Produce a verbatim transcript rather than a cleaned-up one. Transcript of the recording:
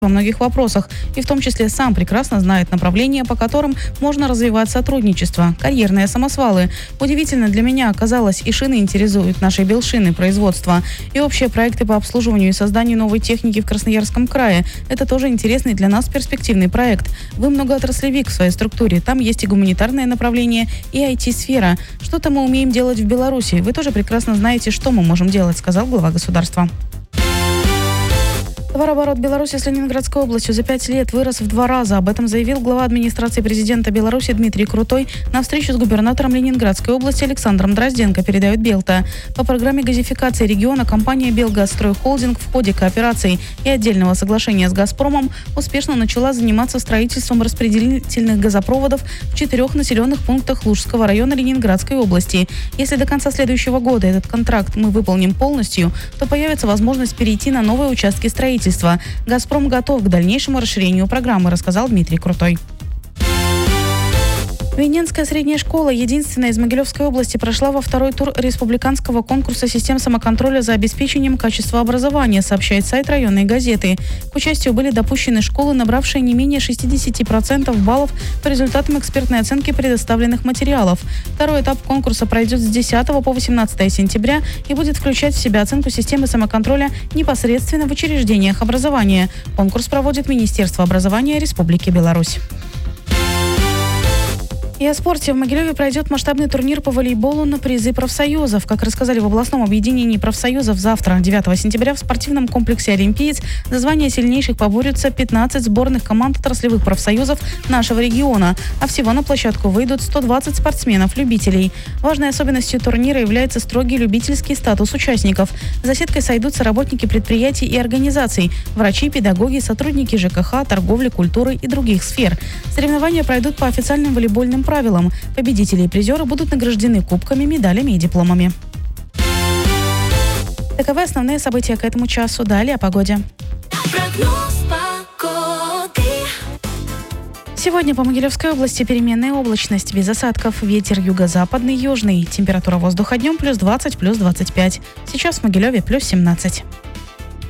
во многих вопросах, и в том числе сам прекрасно знает направления, по которым можно развивать сотрудничество. Карьерные самосвалы. Удивительно для меня оказалось, и шины интересуют наши Белшины производства, и общие проекты по обслуживанию и созданию новой техники в Красноярском крае. Это тоже интересный для нас перспективный проект. Вы многоотраслевик в своей структуре. Там есть и гуманитарное направление, и ай ти-сфера. Что-то мы умеем делать в Беларуси. Вы тоже прекрасно знаете, что мы можем делать, сказал глава государства. Товарооборот Беларуси с Ленинградской областью за пять лет вырос в два раза. Об этом заявил глава администрации президента Беларуси Дмитрий Крутой на встрече с губернатором Ленинградской области Александром Дрозденко, передает Белта. По программе газификации региона компания «Белгазстрой Холдинг» в ходе кооперации и отдельного соглашения с «Газпромом» успешно начала заниматься строительством распределительных газопроводов в четырех населенных пунктах Лужского района Ленинградской области. Если до конца следующего года этот контракт мы выполним полностью, то появится возможность перейти на новые участки строительства. «Газпром» готов к дальнейшему расширению программы, рассказал Дмитрий Крутой. Виненская средняя школа, единственная из Могилевской области, прошла во второй тур республиканского конкурса систем самоконтроля за обеспечением качества образования, сообщает сайт районной газеты. К участию были допущены школы, набравшие не менее шестьдесят процентов баллов по результатам экспертной оценки предоставленных материалов. Второй этап конкурса пройдет с десятого по восемнадцатое сентября и будет включать в себя оценку системы самоконтроля непосредственно в учреждениях образования. Конкурс проводит Министерство образования Республики Беларусь. И о спорте. В Могилеве пройдет масштабный турнир по волейболу на призы профсоюзов. Как рассказали в областном объединении профсоюзов, завтра, девятого сентября, в спортивном комплексе «Олимпиец» за звание сильнейших поборются пятнадцать сборных команд отраслевых профсоюзов нашего региона. А всего на площадку выйдут сто двадцать спортсменов-любителей. Важной особенностью турнира является строгий любительский статус участников. За сеткой сойдутся работники предприятий и организаций, врачи, педагоги, сотрудники ЖКХ, торговли, культуры и других сфер. Соревнования пройдут по официальным волейбольным правилам. Победители и призеры будут награждены кубками, медалями и дипломами. Таковы основные события к этому часу. Далее о погоде. Прогноз погоды. Сегодня по Могилевской области переменная облачность, без осадков, ветер юго-западный, южный. Температура воздуха днем плюс двадцать, плюс двадцать пять. Сейчас в Могилеве плюс семнадцать.